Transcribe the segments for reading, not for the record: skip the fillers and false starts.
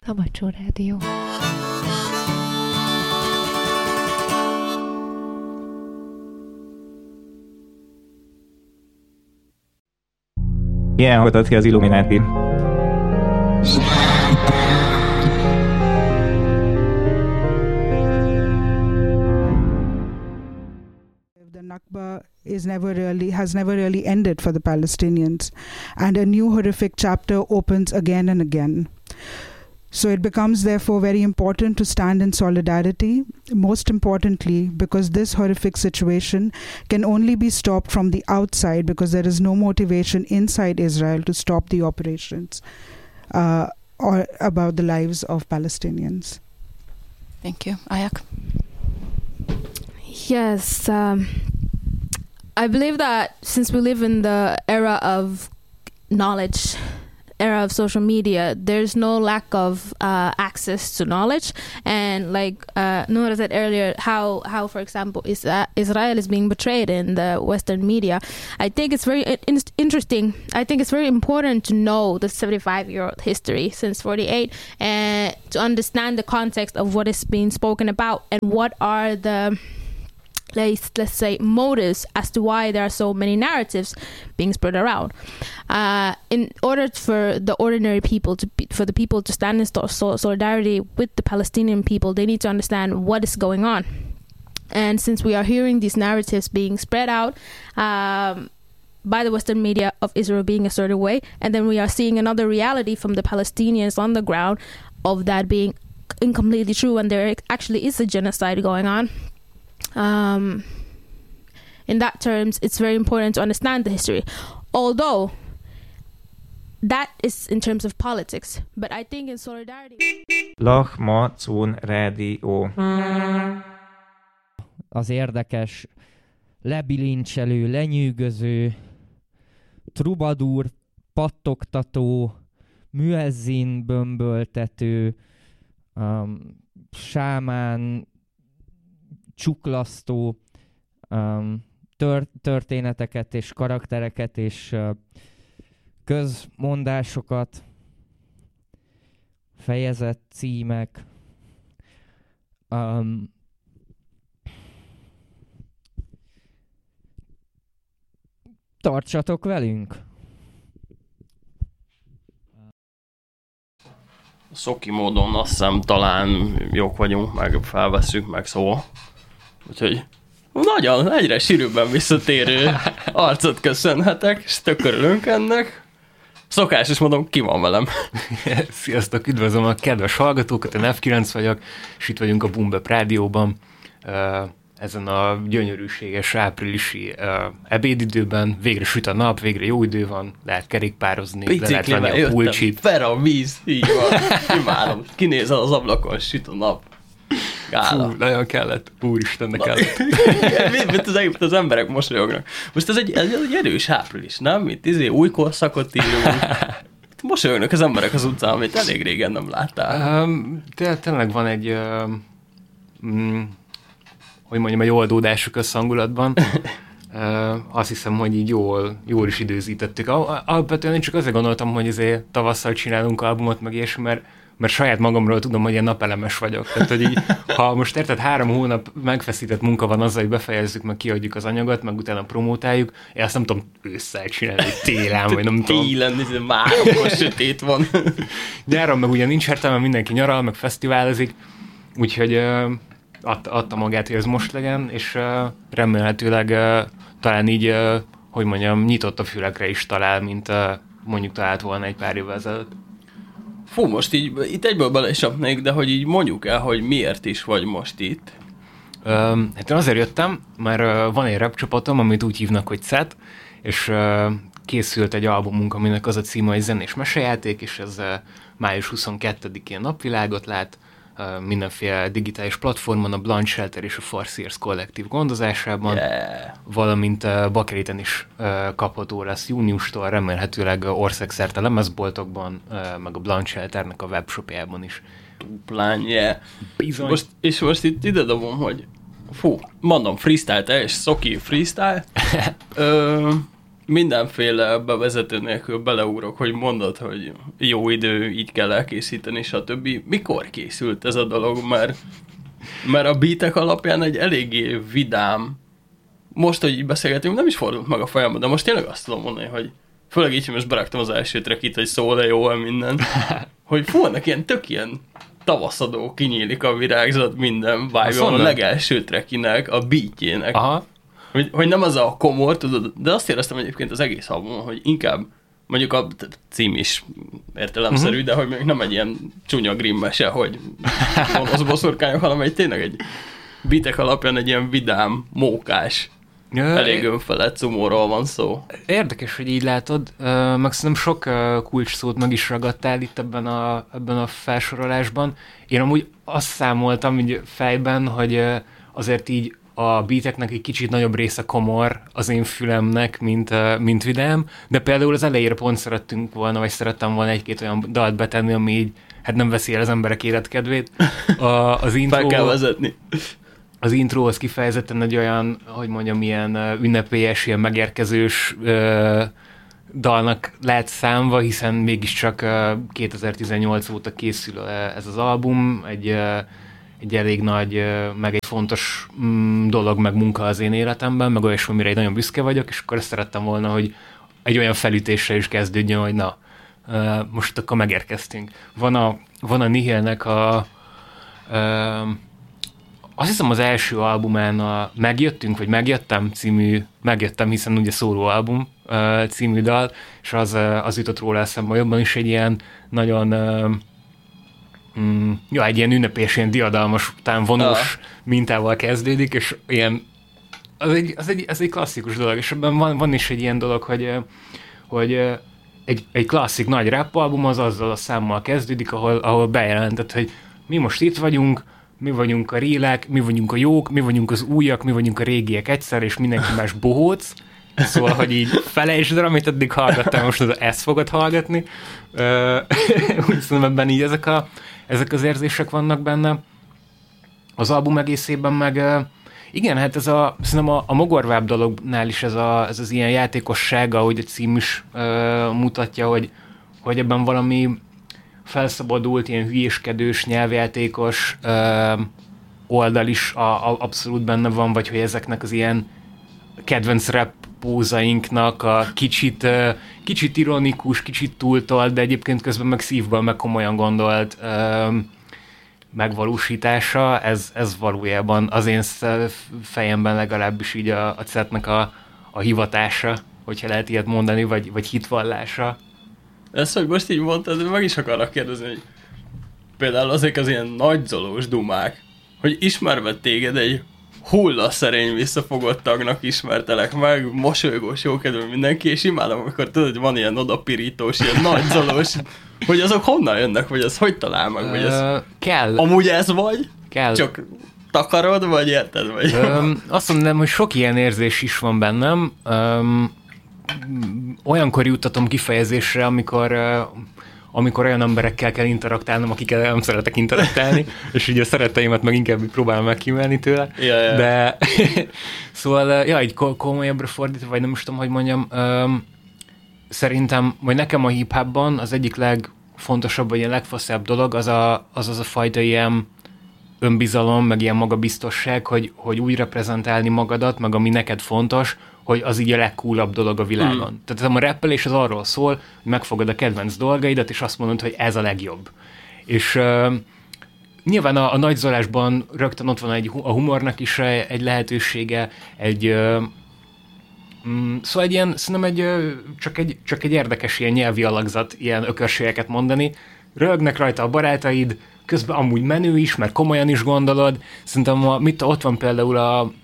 Kamacsó Rádió. Ilyen hallgatod ki az Illuminati. The Nakba has never really ended for the Palestinians, and a new horrific chapter opens again and again. So it becomes therefore very important to stand in solidarity, most importantly because this horrific situation can only be stopped from the outside, because there is no motivation inside Israel to stop the operations or about the lives of Palestinians. Thank you. Ayak? Yes, I believe that since we live in the era of knowledge, era of social media, there's no lack of access to knowledge. And like Noura said earlier, how for example Israel is being portrayed in the Western media, I think it's very interesting. I think it's very important to know the 75-year-old history since 48 and to understand the context of what is being spoken about and what are the let's say motives as to why there are so many narratives being spread around. In order for the ordinary people for the people to stand in solidarity with the Palestinian people, they need to understand what is going on. And since we are hearing these narratives being spread out by the Western media of Israel being a certain way, and then we are seeing another reality from the Palestinians on the ground of that being incompletely true, and there actually is a genocide going on. In that terms, it's very important to understand the history, although that is in terms of politics, but I think in solidarity. Lahmacun Rádió. Az érdekes, lebilincselő, lenyűgöző, trubadúr, pattogtató, müezzin bömböltető, sámán, csuklasztó történeteket és karaktereket és közmondásokat, fejezet címek, tartsatok velünk! Szoki módon azt hiszem talán jók vagyunk, meg felvesszük, meg szóval. Úgyhogy nagyon egyre sűrűbben visszatérő arcot köszönhetek, és tök örülünk ennek. Szokásos módon ki van velem. Sziasztok, üdvözlöm a kedves hallgatókat, én F9 vagyok, és itt vagyunk a Bumbep Rádióban. Ezen a gyönyörűséges áprilisi ebédidőben végre süt a nap, végre jó idő van, lehet kerékpározni, le lehet venni a pulcsit. Fel a víz, így van. Imádom. Kinézel az ablakon, süt a nap. Gála. Fú, nagyon kellett. Úristennek kellett. Mint az emberek mosolyognak. Most ez egy erős április, nem? Itt új korszakot írunk. Mosolyognak az emberek az utcán, amit elég régen nem láttál. Tényleg van egy hogy mondjam, egy oldódásuk összhangulatban. Azt hiszem, hogy így jól is időzítettük. Alapvetően én csak azért gondoltam, hogy azért tavasszal csinálunk albumot, meg ilyesmi, mert saját magamról tudom, hogy ilyen napelemes vagyok. Tehát, hogy így, ha most érted, 3 hónap megfeszített munka van azzal, hogy befejezzük, meg kiadjuk az anyagot, meg utána promótáljuk, én azt nem tudom ősszel csinálni, télen, vagy nem tudom. Télen, már akkor sötét van. Nyáron meg ugye nincs értelme, mindenki nyaral, meg fesztiválozik, úgyhogy adta magát, hogy ez most legyen, és remélhetőleg talán így, hogy mondjam, nyitott a fülekre is talál, mint mondjuk talált volna egy pár évvel ezelőtt. Fú, most így itt egyből belesapnék, de hogy így mondjuk el, hogy miért is vagy most itt. Hát én azért jöttem, mert van egy rap csapatom, amit úgy hívnak, hogy CET, és készült egy albumunk, aminek az a címe, hogy Zenés Mesejáték, és ez május 22-én napvilágot lát, mindenféle digitális platformon, a Blunt Shelter és a Farseers kollektív gondozásában, valamint Bakeliten is kapható lesz júniustól, remélhetőleg országszerte lemezboltokban, meg a Blunt Shelternek a webshopjában is. Duplán, bizony. Most itt ide dobom, hogy mondom freestyle, és Szoki freestyle. mindenféle bevezető nélkül beleugrok, hogy mondod, hogy jó idő, így kell elkészíteni, stb. Mikor készült ez a dolog? Mert a beatek alapján egy eléggé vidám, most, hogy így beszélgetünk, nem is fordult meg a fejembe, de most tényleg azt tudom mondani, hogy főleg így, hogy most beraktam az első trackit, hogy szól, de jó, minden, hogy fú, ennek ilyen tök ilyen tavaszadó, kinyílik a virágzat, minden vibe a legelső trackinek, a beatjének. Aha. Hogy nem az a komor, tudod, de azt éreztem egyébként az egész albumon, hogy inkább mondjuk a cím is értelemszerű, de hogy még nem egy ilyen csúnya grimm mese, hogy gonosz boszorkányok, hanem tényleg egy beatek alapján egy ilyen vidám, mókás, elég önfelett cumóról van szó. Érdekes, hogy így látod, meg szerintem sok kulcs szót meg is ragadtál itt ebben a felsorolásban. Én amúgy azt számoltam így fejben, hogy azért így a beateknek egy kicsit nagyobb része komor az én fülemnek, mint vidám, de például az elejére pont szerettem volna egy-két olyan dalt betenni, ami így hát nem veszi el az emberek életkedvét. Az intro, fel kell vezetni. Az intro az kifejezetten egy olyan, hogy mondjam, ilyen ünnepélyes, ilyen megérkezős dalnak lehet számva, hiszen mégiscsak 2018 óta készül ez az album, egy elég nagy, meg egy fontos dolog, meg munka az én életemben, meg olyasmi, amire nagyon büszke vagyok, és akkor ezt szerettem volna, hogy egy olyan felütésre is kezdődjön, hogy na, most akkor megérkeztünk. Van a Nihilnek azt hiszem az első albumán a Megjöttünk, vagy Megjöttem című, Megjöttem, hiszen ugye szólóalbum című dal, és az jutott róla eszembe jobban is egy ilyen nagyon egy ilyen ünnepés, ilyen diadalmas, után vonós mintával kezdődik, és ilyen az egy klasszikus dolog, és ebben van is egy ilyen dolog, hogy egy klasszik nagy rap album az azzal a számmal kezdődik, ahol bejelentett, hogy mi most itt vagyunk, mi vagyunk a rélek, mi vagyunk a jók, mi vagyunk az újak, mi vagyunk a régiek egyszer, és mindenki más bohóc. Szóval, hogy így felejtsd el, amit eddig hallgattál, most ezt fogod hallgatni. Úgy szerintem ebben így ezek az érzések vannak benne. Az album egészében meg igen, hát szerintem a mogorvább dolognál is ez az ilyen játékossága, ahogy a cím is mutatja, hogy ebben valami felszabadult, ilyen hülyéskedős, nyelvjátékos oldal is abszolút benne van, vagy hogy ezeknek az ilyen kedvenc rap pózainknak a kicsit ironikus, kicsit túltolt, de egyébként közben meg szívből, meg komolyan gondolt megvalósítása, ez valójában az én fejemben legalábbis így a CET-nek a hivatása, hogyha lehet ilyet mondani, vagy hitvallása. Ezt, hogy most így mondtad, meg is akarok kérdezni, hogy például azok az ilyen nagyzolós dumák, hogy ismerve téged egy hullaszerény visszafogott tagnak ismertelek meg, mosolygós, jókedvű mindenki, és imádom, amikor tudod, hogy van ilyen odapirítós, ilyen nagyzolós, hogy azok honnan jönnek, vagy az hogy talál meg, vagy ez kell. Amúgy ez vagy? Kell. Csak takarod, vagy érted? Vagy? Azt mondom, hogy sok ilyen érzés is van bennem. Olyankor juttatom kifejezésre, amikor olyan emberekkel kell interaktálnom, akikkel nem szeretek interaktálni, és ugye a szeretteimet meg inkább próbálom megkímélni tőle. Yeah. De szóval, így komolyabbra fordítva, vagy nem is tudom, hogy mondjam, szerintem, vagy nekem a hip-hopban az egyik legfontosabb, vagy ilyen legfaszább dolog az a fajta ilyen önbizalom, meg ilyen magabiztosság, hogy úgy reprezentálni magadat, meg ami neked fontos, hogy az így a legcoolabb dolog a világon. Tehát a rappelés az arról szól, hogy megfogod a kedvenc dolgaidat, és azt mondod, hogy ez a legjobb. És nyilván a nagyzolásban rögtön ott van a humornak is egy lehetősége, szóval egy ilyen, szerintem csak egy érdekes ilyen nyelvi alakzat, ilyen ökörségeket mondani. Rögnek rajta a barátaid, közben amúgy menő is, mert komolyan is gondolod. Szerintem ott van például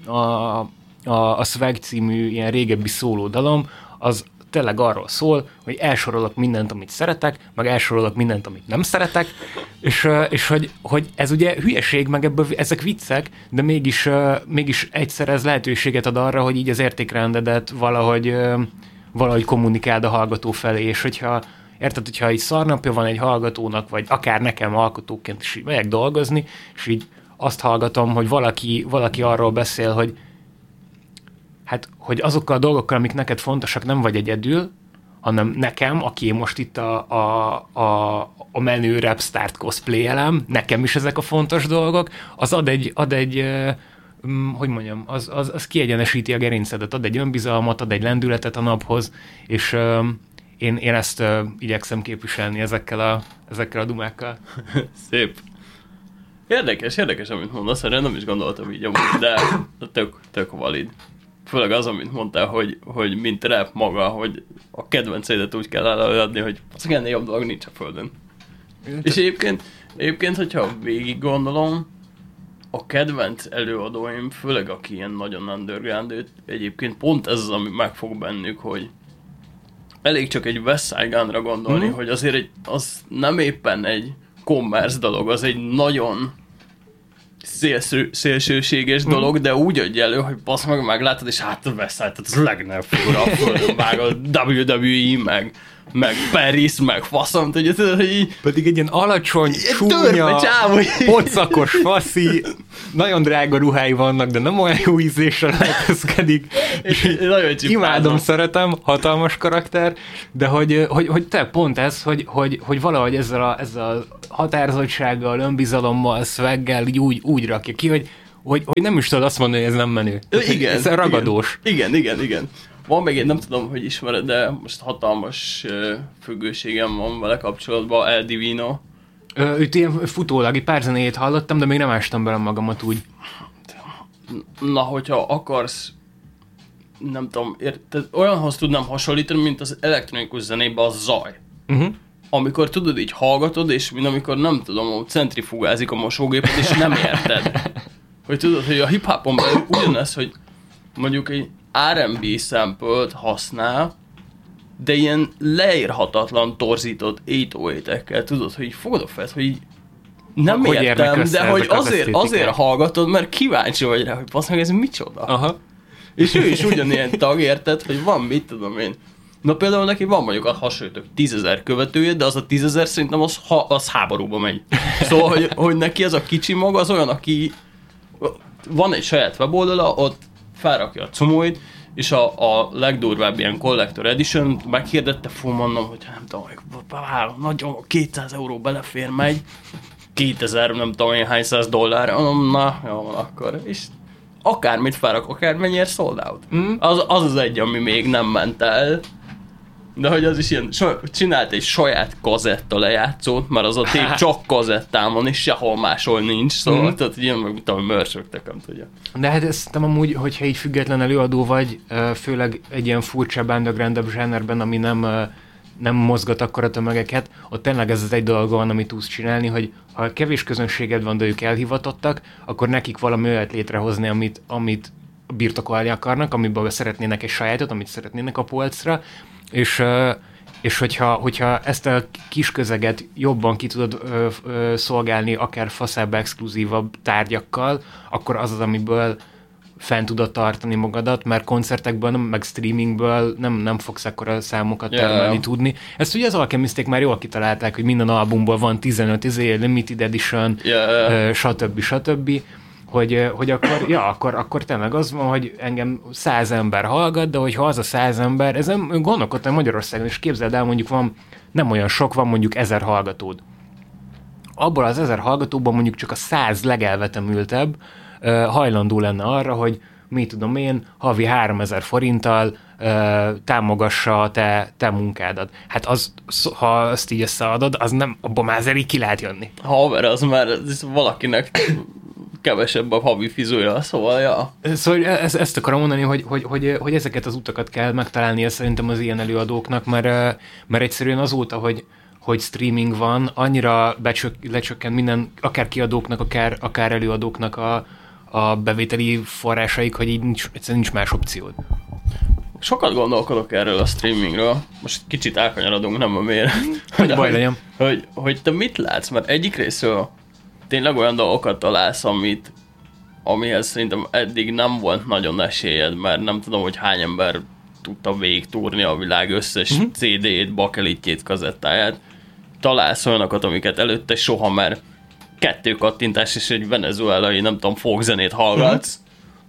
a Swag című ilyen régebbi szólódalom, az tényleg arról szól, hogy elsorolok mindent, amit szeretek, meg elsorolok mindent, amit nem szeretek, és hogy ez ugye hülyeség, meg ebből ezek viccek, de mégis egyszer ez lehetőséget ad arra, hogy így az értékrendedet valahogy kommunikáld a hallgató felé, és hogyha egy szarnapja van egy hallgatónak, vagy akár nekem alkotóként is így megyek dolgozni, és így azt hallgatom, hogy valaki arról beszél, hogy hogy azokkal a dolgokkal, amik neked fontosak, nem vagy egyedül, hanem nekem, aki most itt a menő rapstart cosplayelem, nekem is ezek a fontos dolgok, az ad egy hogy mondjam, az kiegyenesíti a gerincedet, ad egy önbizalmat, ad egy lendületet a naphoz, és én ezt igyekszem képviselni ezekkel a dumákkal. Szép. Érdekes, amit mondasz, erre nem is gondoltam így amúgy, de tök valid. Főleg az, amit mondtál, hogy mint rap maga, hogy a kedvenceidet úgy kell előadni, hogy az ennél jobb dolog nincs a földön. És egyébként, hogyha végig gondolom, a kedvenc előadóim, főleg aki ilyen nagyon underground, egyébként pont ez az, ami megfog bennük, hogy elég csak egy West Side Gunra gondolni, hogy azért az nem éppen egy commerce dolog, az egy nagyon szélsőséges dolog, de úgy adja elő, hogy basz meg meglátod, és hát a West Side, tehát az legnagyobb figura a földön vág, a WWE, meg Paris, meg faszom, tudod, hogy így... Pedig egy ilyen alacsony, csúnya, pocakos faszi, nagyon drága ruhái vannak, de nem olyan jó ízlésre öltözkedik. Imádom, szeretem, hatalmas karakter, de hogy te pont ez, hogy valahogy ezzel a határozottsággal, önbizalommal, szveggel úgy rakja ki, hogy nem is tudod azt mondani, hogy ez nem menő. Igen. Ez ragadós. Igen. Van még egy, nem tudom, hogy ismered, de most hatalmas függőségem van vele kapcsolatban, El Divino. Őt ilyen futólag, pár zenéjét hallottam, de még nem ástam bele magamat úgy. Na, hogyha akarsz, nem tudom, olyanhoz tudnám hasonlítani, mint az elektronikus zenében a zaj. Amikor tudod, így hallgatod, és mint amikor nem tudom, centrifugázik a mosógépet, és nem érted. Hogy tudod, hogy a hip-hopon belül ugyanez, hogy mondjuk egy R&B sample-t használ, de ilyen leírhatatlan torzított 808-ekkel, tudod, hogy így fogod a fejed, hogy így nem hogy értem, de hogy azért hallgatod, mert kíváncsi vagy rá, hogy basz meg, ez micsoda. Aha. És ő is ugyanilyen tag, érted, hogy van, mit tudom én. Na például neki van mondjuk a hasonlítok 10 000 követője, de az a 10 000 szerintem az háborúba megy. Szóval, hogy neki ez a kicsi maga az olyan, aki van egy saját weboldala, ott felrakja a cumóit, és a legdurvább ilyen Collector Edition meghirdette, mondom, hogy nem tudom, nagyon 200 euró belefér, megy, 2000, nem tudom én hány száz dollár, mondom, na, jó van akkor, és akármit felrak, akármennyire sold out. Az egy, ami még nem ment el, de hogy az is ilyen, csinált egy saját kazetta lejátszót, mert az a tép csak kazettán van, és sehol máshol nincs, szóval, tehát ilyen, meg mit tudom, mörcsögtek, nem tudja. De hát ezt nem amúgy, hogyha így független előadó vagy, főleg egy ilyen furcsa underground-abb zsánerben, ami nem mozgat akkora tömegeket, ott tényleg ez az egy dolog van, amit tudsz csinálni, hogy ha kevés közönséged van, de ők elhivatottak, akkor nekik valami olyat létrehozni, amit birtokolni akarnak, amiből szeretnének egy sajátot, amit szeretnének a polcra, és hogyha ezt a kis közeget jobban ki tudod szolgálni, akár faszább, exkluzívabb tárgyakkal, akkor az, amiből fent tudod tartani magadat, mert koncertekből, meg streamingből nem fogsz akkora számokat termelni tudni. Ezt ugye az Alchemisték már jól kitalálták, hogy minden albumból van 15 limited edition, stb. Hogy akkor tényleg az van, hogy engem 100 ember hallgat, de hogyha az a 100 ember, ezen gondolkodtam Magyarországon, és képzeld el, mondjuk van, nem olyan sok, van mondjuk 1000 hallgatód. Abból az 1000 hallgatóban mondjuk csak a 100 legelvetemültebb hajlandó lenne arra, hogy mit tudom én, havi 3000 forinttal támogassa a te munkádat. Hát ha ezt így összeadod, az nem, abban már azért így ki lehet jönni. Haver, az már valakinek kevesebb a havi fizúja, szóval, ja. Szóval ezt akarom mondani, hogy ezeket az utakat kell megtalálnia szerintem az ilyen előadóknak, mert egyszerűen azóta, hogy streaming van, annyira lecsökkent minden, akár kiadóknak, akár előadóknak a bevételi forrásaik, hogy így egyszerűen nincs más opciód. Sokat gondolkodok erről a streamingről. Most kicsit elkanyarodunk, nem a miért. Hogy baj legyen. Hogy te mit látsz? Mert egyik részről tényleg olyan dolgokat találsz, amihez szerintem eddig nem volt nagyon esélyed, mert nem tudom, hogy hány ember tudta végigtúrni a világ összes CD-ét, bakelitjét, kazettáját. Találsz olyanokat, amiket előtte soha, mert 2 kattintás és egy venezuelai, nem tudom, folkzenét hallgatsz.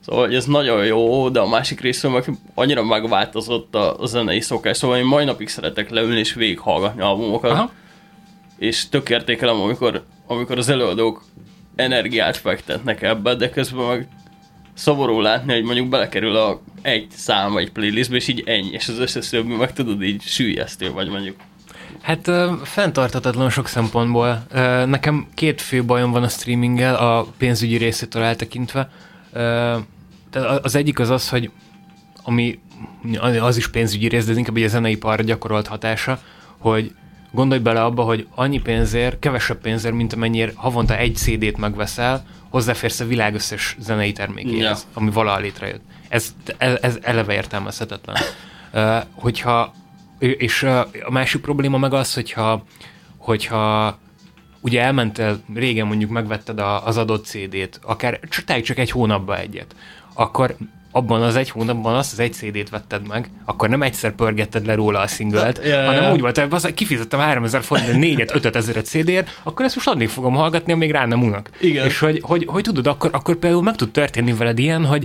Szóval hogy ez nagyon jó, de a másik részről meg annyira megváltozott a zenei szokás. Szóval én mai napig szeretek leülni és végighallgatni albumokat. Aha. És tök értékelem, amikor az előadók energiát fektetnek ebbe, de közben meg szomorú látni, hogy mondjuk belekerül egy szám egy playlistbe, és így ennyi, és az összes többi meg tudod így süllyesztő vagy mondjuk. Hát fenntarthatatlan sok szempontból. Nekem 2 fő bajom van a streaminggel, a pénzügyi részétől eltekintve. Az egyik az, hogy az is pénzügyi rész, de ez inkább egy a zeneiparra gyakorolt hatása, hogy gondolj bele abba, hogy annyi pénzért, kevesebb pénzért, mint amennyire havonta egy CD-t megveszel, hozzáférsz a világ összes zenei termékéhez, ami valaha létrejött. Ez eleve értelmezhetetlen. És a másik probléma meg az, hogyha ugye elmentél, régen mondjuk megvetted az adott CD-t, akár csak egy hónapba egyet, akkor abban az egy hónapban azt az egy CD-t vetted meg, akkor nem egyszer pörgetted le róla a szinglet, hanem úgy volt, hogy kifizettem 3000 forintért 4-5 ezeret CD-ért, akkor ezt most addig fogom hallgatni, amíg rá nem unak. Igen. És hogy tudod, akkor például meg tud történni veled ilyen, hogy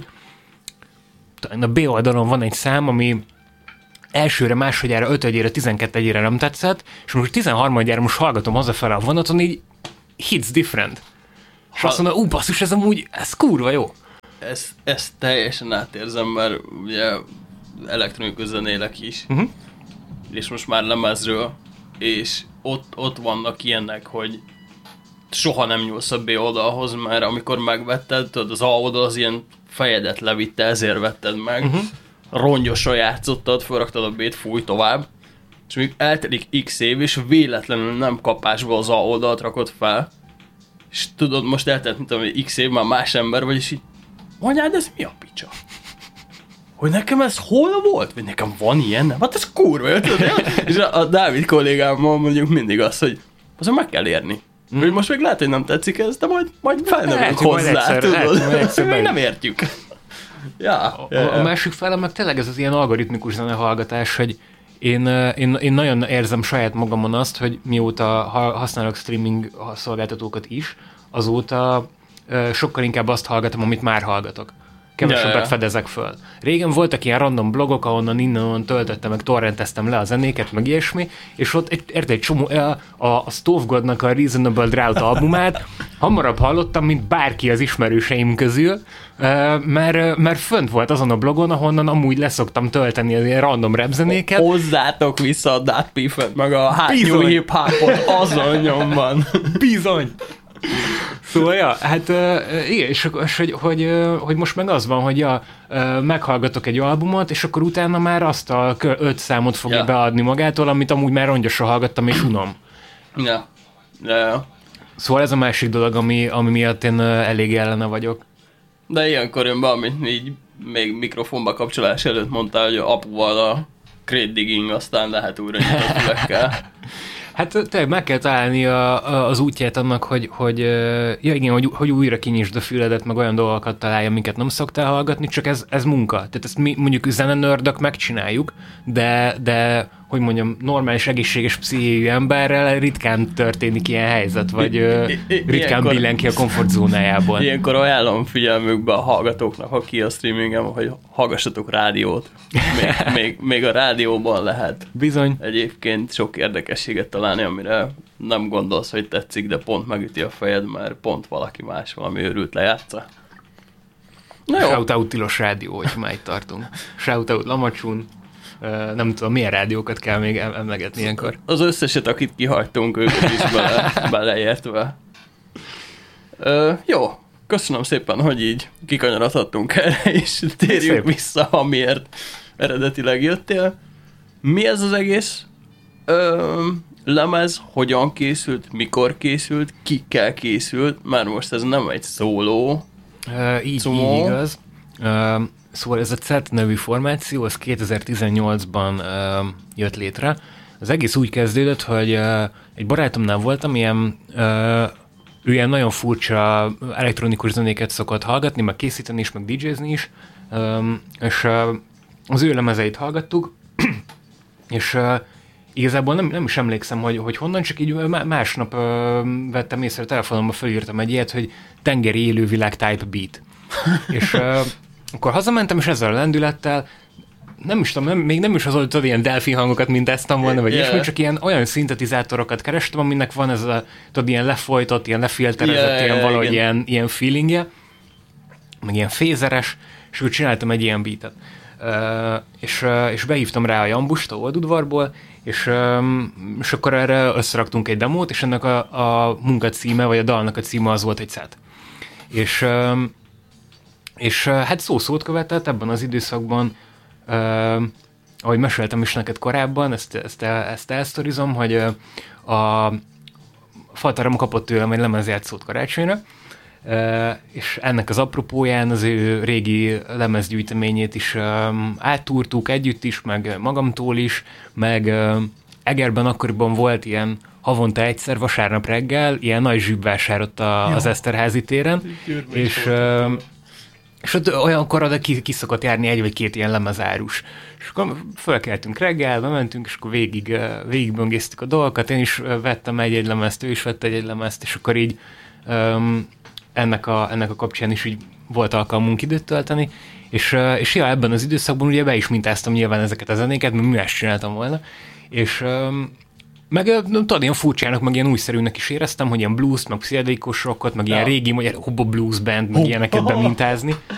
a B oldalon van egy szám, ami elsőre, másodjára, 5-egyére, 12-egyére nem tetszett, és most 13-gyára most hallgatom hazafele a vonaton, így hits different. És azt mondom, basszus, ez kurva jó. Ezt teljesen átérzem, mert ugye elektronikus zenélek is, és most már lemezről, és ott vannak ilyenek, hogy soha nem nyúlsz a B oldalhoz, mert amikor megvetted, tudod, az A oldal az ilyen fejedet levitte, ezért vetted meg, rongyosan játszottad, felraktad a B-t, fúj tovább, és még eltelik x év, és véletlenül nem kapásból az A oldalt rakod fel, és tudod, most eltelt, mint amíg x év, már más ember vagy, és így anyád, ez mi a picsa? Hogy nekem ez hol volt? Vagy nekem van ilyen? Hát ez kurva, érted? És a Dávid kollégámmal mondjuk mindig az, hogy azért meg kell érni. Hogy most még lehet, hogy nem tetszik ez, de majd felnövünk hozzá, tudod? Még nem értjük. A másik fele meg tényleg ez az ilyen algoritmikus zenehallgatás, hogy én nagyon érzem saját magamon azt, hogy mióta használok streaming szolgáltatókat is, azóta sokkal inkább azt hallgatom, amit már hallgatok. Kevesebbet fedezek föl. Régen voltak ilyen random blogok, ahonnan innen töltöttem, meg torrenteztem le a zenéket, meg ilyesmi, és ott egy csomó, a Stovgodnak a Reasonable Drought albumát hamarabb hallottam, mint bárki az ismerőseim közül, mert fönt volt azon a blogon, ahonnan amúgy leszoktam tölteni az ilyen random rap zenéket. Hozzátok vissza a Dat Piffet, meg a New Hip Hopot azon nyomban. Bizony! Szóval, hát igen, és hogy most meg az van, hogy meghallgatok egy albumot, és akkor utána már azt a 5 számot fogja beadni magától, amit amúgy már rongyosra hallgattam, és unom. Ja. Szóval ez a másik dolog, ami miatt én elég ellene vagyok. De ilyenkor jön be, amit így még mikrofonba kapcsolás előtt mondtál, hogy apuval a crate digging, aztán lehet újra nyitott fülekkel. Hát tényleg meg kell találni az útját annak, hogy újra kinyisd a füledet, meg olyan dolgokat találj, amiket nem szoktál hallgatni, csak ez munka. Tehát ezt mi mondjuk zenenördök megcsináljuk, de hogy mondjam, normális, egészséges pszichéjű emberrel ritkán történik ilyen helyzet, vagy ritkán billen ki a komfortzónájából. Ilyenkor ajánlom figyelmükbe a hallgatóknak, aki a streamingen, hogy hallgassatok rádiót. Még a rádióban lehet. Bizony. Egyébként sok érdekességet találni, amire nem gondolsz, hogy tetszik, de pont megüti a fejed, mert pont valaki más valami őrült lejátsza. Shoutout Tilos Rádió, hogy már itt tartunk. Shoutout Lamacsun. Nem tudom, milyen rádiókat kell még emlegetni ilyenkor. Az összeset, akit kihagytunk, őket is beleértve. Jó, köszönöm szépen, hogy így kikanyarodhattunk erre, és térjünk vissza, amiért eredetileg jöttél. Mi ez az egész lemez? Hogyan készült? Mikor készült? Kikkel készült? Már most ez nem egy szóló. Így igaz. Szóval ez a CET nevű formáció, az 2018-ban jött létre. Az egész úgy kezdődött, hogy egy barátomnál voltam, ő ilyen nagyon furcsa elektronikus zenéket szokott hallgatni, meg készíteni is, meg DJ-zni is, és az ő lemezeit hallgattuk, és igazából nem is emlékszem, hogy honnan, csak így másnap vettem észre, a telefonomba felírtam egy ilyet, hogy tengeri élővilág type beat. akkor hazamentem, és ezzel a lendülettel nem is tudom, még nem is az volt, ilyen delfin hangokat mintáztam volna, vagy ismét, csak ilyen olyan szintetizátorokat kerestem, aminek van ez a, tudod, ilyen lefolytott, ilyen lefilterezett, ilyen valahogy ilyen feelingje, meg ilyen fézeres, és úgy csináltam egy ilyen beatet. És behívtam rá a Jambust, a Oldudvarból, és akkor erre összeraktunk egy demót, és ennek a munka címe, vagy a dalnak a címe az volt egy set. És hát szó-szót követett ebben az időszakban, ahogy meséltem is neked korábban, ezt elsztorizom, hogy a faltárom kapott tőlem egy lemezjátszót karácsonyra, és ennek az apropóján az ő régi lemezgyűjteményét is áttúrtuk együtt is, meg magamtól is, meg Egerben akkoriban volt ilyen havonta egyszer vasárnap reggel, ilyen nagy zsűbvásár ott az Eszterházi téren, és ott olyankor oda ki szokott járni egy vagy két ilyen lemezárus. És akkor fölkeltünk reggel, bementünk, és akkor végigböngésztük a dolgokat, én is vettem egy lemezt, ő is vett egy lemezt, és akkor így ennek a kapcsán is így volt alkalmunk időt tölteni, és ja, ebben az időszakban ugye be is mintáztam nyilván ezeket a zenéket, mert mi ezt csináltam volna, és meg tudod, ilyen furcsának, meg ilyen újszerűnek is éreztem, hogy ilyen blues, meg pszichedelikus rockot, meg ilyen régi magyar hobo blues band, meg ilyeneket bemintázni.